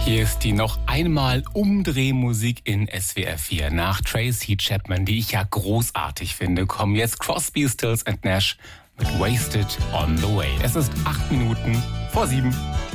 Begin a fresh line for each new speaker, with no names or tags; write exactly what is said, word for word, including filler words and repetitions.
Hier ist die noch einmal Umdrehmusik in S W R vier. Nach Tracy Chapman, die ich ja großartig finde, kommen jetzt Crosby, Stills and Nash mit Wasted on the Way. Es ist acht Minuten vor sieben.